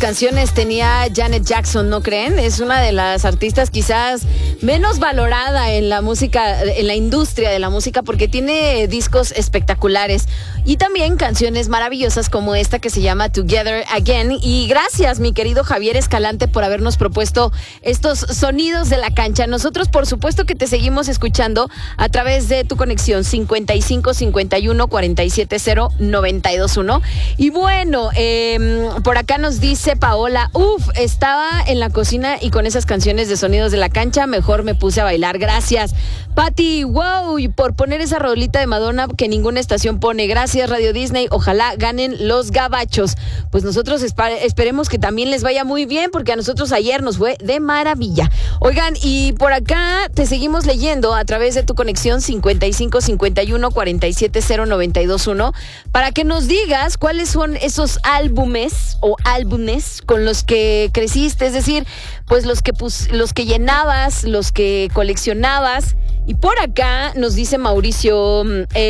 canciones tenía Janet Jackson, ¿no creen? Es una de las artistas quizás menos valorada en la música, en la industria de la música, porque tiene discos espectaculares y también canciones maravillosas como esta que se llama Together Again. Y gracias, mi querido Javier Escalante, por habernos propuesto estos sonidos de la cancha. Nosotros, por supuesto, que te seguimos escuchando a través de tu conexión 55 51 47 0 921. Y bueno, por acá nos dice Paola, estaba en la cocina y con esas canciones de sonidos de la cancha mejor me puse a bailar. Gracias, Pati, wow, por poner esa rolita de Madonna que ninguna estación pone. Gracias, Radio Disney, ojalá ganen los gabachos. Pues nosotros esperemos que también les vaya muy bien, porque a nosotros ayer nos fue de maravilla. Oigan, y por acá te seguimos leyendo a través de tu conexión 55 51 47 0 921 para que nos digas cuáles son esos álbumes o álbumes con los que creciste, es decir, pues los que llenabas, los que coleccionabas. Y por acá nos dice Mauricio,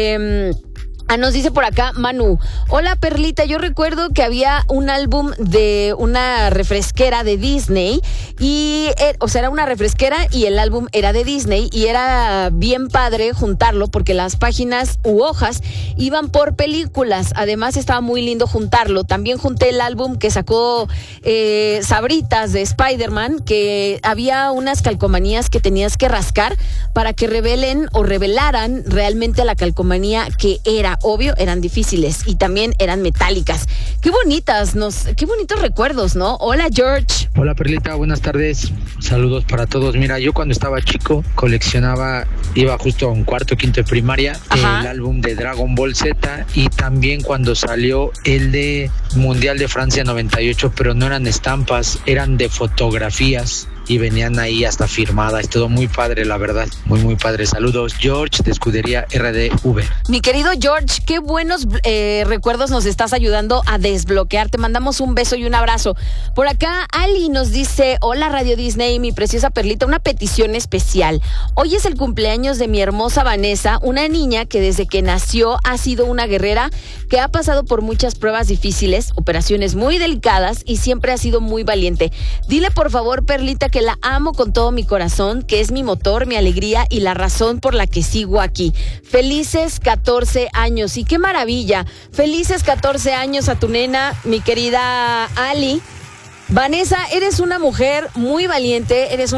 nos dice por acá Manu, hola Perlita, yo recuerdo que había un álbum de una refresquera de Disney y, era una refresquera y el álbum era de Disney y era bien padre juntarlo porque las páginas u hojas iban por películas, además estaba muy lindo juntarlo. También junté el álbum que sacó Sabritas de Spider-Man, que había unas calcomanías que tenías que rascar para que revelaran realmente la calcomanía que era. Obvio, eran difíciles y también eran metálicas. Qué bonitos recuerdos, ¿no? Hola, George. Hola, Perlita, buenas tardes. Saludos para todos. Mira, yo cuando estaba chico iba justo a un cuarto, quinto de primaria, el álbum de Dragon Ball Z, y también cuando salió el de Mundial de Francia 98, pero no eran estampas, eran de fotografías. Y venían ahí hasta firmadas, todo muy padre, la verdad, muy muy padre. Saludos, George de Escudería RDV. Mi querido George, qué buenos recuerdos nos estás ayudando a desbloquear. Te mandamos un beso y un abrazo. Por acá Ali nos dice, hola Radio Disney, mi preciosa Perlita, una petición especial. Hoy es el cumpleaños de mi hermosa Vanessa, una niña que desde que nació ha sido una guerrera, que ha pasado por muchas pruebas difíciles, operaciones muy delicadas y siempre ha sido muy valiente. Dile por favor, Perlita, que la amo con todo mi corazón, que es mi motor, mi alegría y la razón por la que sigo aquí. Felices 14 años y qué maravilla. Felices 14 años a tu nena, mi querida Ali. Vanessa, eres una mujer muy valiente, eres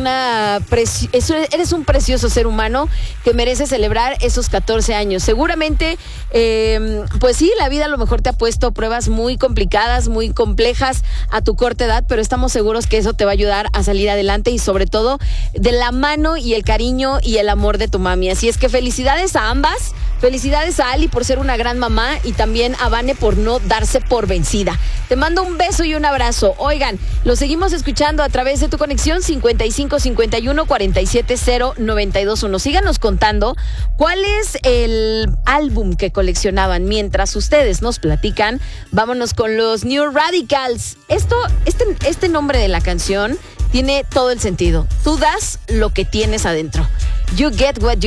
un precioso ser humano que merece celebrar esos 14 años. Seguramente, pues sí, la vida a lo mejor te ha puesto pruebas muy complicadas, muy complejas a tu corta edad, pero estamos seguros que eso te va a ayudar a salir adelante y sobre todo de la mano y el cariño y el amor de tu mami. Así es que felicidades a ambas, felicidades a Ali por ser una gran mamá y también a Vane por no darse por vencida. Te mando un beso y un abrazo. Oigan, lo seguimos escuchando a través de tu conexión 55 51 47 0 921. Síganos contando cuál es el álbum que coleccionaban mientras ustedes nos platican. Vámonos con los New Radicals. Este nombre de la canción tiene todo el sentido. Tú das lo que tienes adentro. You get what you